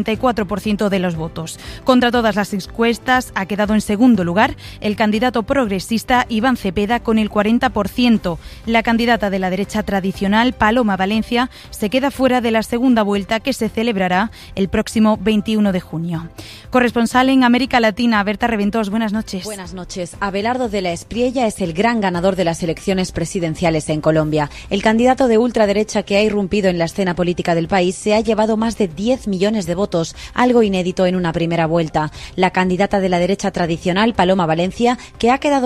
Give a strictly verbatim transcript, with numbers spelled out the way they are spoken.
sesenta y cuatro por ciento de los votos. Contra todas las encuestas ha quedado en segundo lugar el candidato progresista Iván Cepeda con el cuarenta por ciento. La candidata de la derecha tradicional, Paloma Valencia, se queda fuera de la segunda vuelta que se celebrará el próximo veintiuno de junio. Corresponsal en América Latina, Berta Reventós, buenas noches. Buenas noches. Abelardo de la Espriella es el gran ganador de las elecciones presidenciales en Colombia. El candidato de ultraderecha que ha irrumpido en la escena política del país se ha llevado más de diez millones de votos, algo inédito en una primera vuelta. La candidata de la derecha tradicional, Paloma Valencia, que ha quedado